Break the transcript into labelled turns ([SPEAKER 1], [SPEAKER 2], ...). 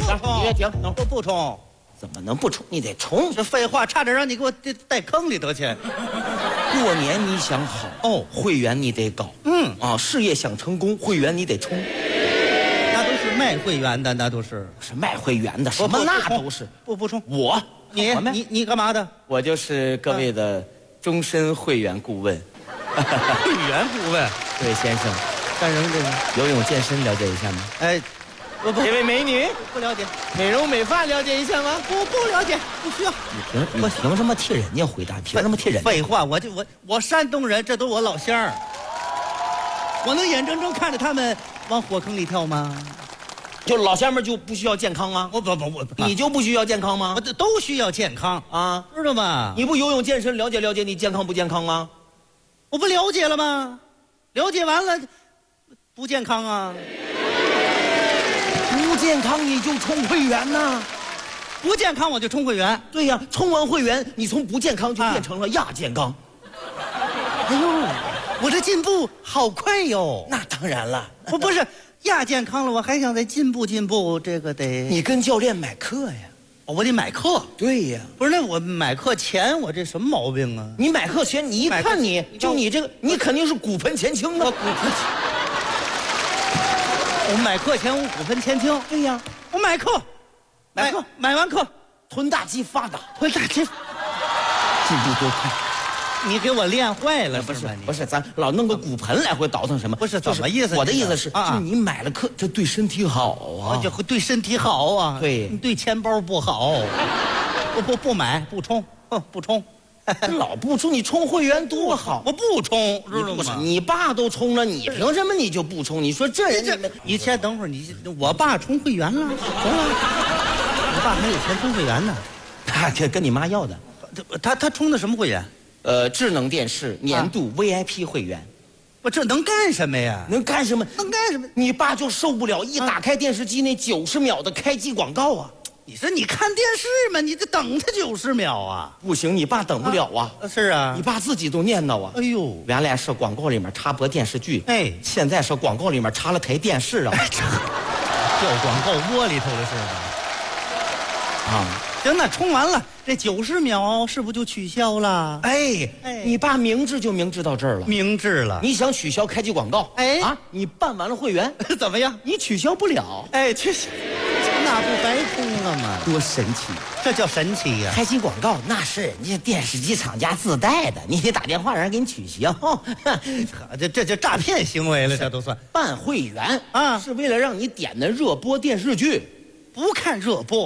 [SPEAKER 1] 冲，
[SPEAKER 2] 你别停，
[SPEAKER 1] 我不冲。
[SPEAKER 2] 怎么能不冲？你得冲。
[SPEAKER 1] 这废话，差点让你给我带坑里头去。
[SPEAKER 2] 过年你想好哦，会员你得搞。事业想成功，会员你得冲。
[SPEAKER 1] 那都是卖会员的，那都是
[SPEAKER 2] 卖会员的，什么那都是
[SPEAKER 1] 不冲。你干嘛的？
[SPEAKER 2] 我就是各位的终身会员顾问。
[SPEAKER 1] 会员顾问，
[SPEAKER 2] 这位先生，
[SPEAKER 1] 干什么这个？
[SPEAKER 2] 游泳健身了解一下吗？
[SPEAKER 1] 哎，不，
[SPEAKER 2] 这位美女
[SPEAKER 1] 不了解。
[SPEAKER 2] 美容美发了解一下吗？
[SPEAKER 1] 不了解，不需要。
[SPEAKER 2] 你凭什么替人家回答？凭什么替人家？
[SPEAKER 1] 废话，我山东人，这都是我老乡儿。我能眼睁睁看着他们往火坑里跳吗？
[SPEAKER 2] 就老乡们就不需要健康吗？
[SPEAKER 1] 我
[SPEAKER 2] 你就不需要健康吗？
[SPEAKER 1] 我都需要健康
[SPEAKER 2] 啊，
[SPEAKER 1] 知道吗？
[SPEAKER 2] 你不游泳健身了解了解你健康不健康吗？
[SPEAKER 1] 我不了解了吗？了解完了，不健康啊！
[SPEAKER 2] 不健康你就充会员呐，
[SPEAKER 1] 不健康我就充会员。
[SPEAKER 2] 对呀，充完会员你从不健康就变成了亚健康。
[SPEAKER 1] 哎呦，我这进步好快哟！
[SPEAKER 2] 那当然了，
[SPEAKER 1] 我不是亚健康了，我还想再进步，这个得
[SPEAKER 2] 你跟教练买课呀。
[SPEAKER 1] 我得买课。
[SPEAKER 2] 对呀，
[SPEAKER 1] 不是那我买课前我这什么毛病啊？
[SPEAKER 2] 你买课前你一看你这个你肯定是骨盆前倾的。
[SPEAKER 1] 我买课前我骨盆前倾。
[SPEAKER 2] 对呀，
[SPEAKER 1] 我买课买完课
[SPEAKER 2] 臀大肌发达，
[SPEAKER 1] 臀大肌
[SPEAKER 2] 进步多快。
[SPEAKER 1] 你给我练坏了，
[SPEAKER 2] 不是，咱老弄个骨盆来回倒腾什么？
[SPEAKER 1] 不是怎么意思？
[SPEAKER 2] 我的意思是，就你买了课，这对身体好啊，
[SPEAKER 1] 就对身体好啊。
[SPEAKER 2] 对，
[SPEAKER 1] 对钱包不好。不买，不充，不充。
[SPEAKER 2] 老不充，你充会员多好。
[SPEAKER 1] 我不充，知道吗？
[SPEAKER 2] 你爸都充了，你凭什么你就不充？你说这人，
[SPEAKER 1] 你先等会儿，我爸充会员了，充了。我爸还有钱充会员呢，
[SPEAKER 2] 他跟你妈要的。
[SPEAKER 1] 他充的什么会员？
[SPEAKER 2] 智能电视年度 VIP 会员。
[SPEAKER 1] 我这能干什么呀？
[SPEAKER 2] 能干什么？
[SPEAKER 1] 能干什么？
[SPEAKER 2] 你爸就受不了一打开电视机那90秒的开机广告啊！
[SPEAKER 1] 你说你看电视嘛，你得等他90秒啊！
[SPEAKER 2] 不行，你爸等不了啊！
[SPEAKER 1] 是啊，
[SPEAKER 2] 你爸自己都念叨啊！
[SPEAKER 1] 哎呦，
[SPEAKER 2] 原来是广告里面插播电视剧，
[SPEAKER 1] 哎，
[SPEAKER 2] 现在是广告里面插了台电视啊！
[SPEAKER 1] 掉广告窝里头的是吧？啊，行，那充完了，这90秒是不是就取消了？
[SPEAKER 2] 哎，你爸明智就明智到这儿了，
[SPEAKER 1] 明智了。
[SPEAKER 2] 你想取消开机广告，
[SPEAKER 1] 哎
[SPEAKER 2] 啊，你办完了会员
[SPEAKER 1] 怎么样？
[SPEAKER 2] 你取消不了，
[SPEAKER 1] 哎，去。那不白充了吗？
[SPEAKER 2] 多神奇！
[SPEAKER 1] 这叫神奇呀！
[SPEAKER 2] 开机广告那是人家电视机厂家自带的，你得打电话让人给你取消。
[SPEAKER 1] 这叫诈骗行为了，这都算。
[SPEAKER 2] 办会员
[SPEAKER 1] 啊，
[SPEAKER 2] 是为了让你点的热播电视剧，
[SPEAKER 1] 不看热播。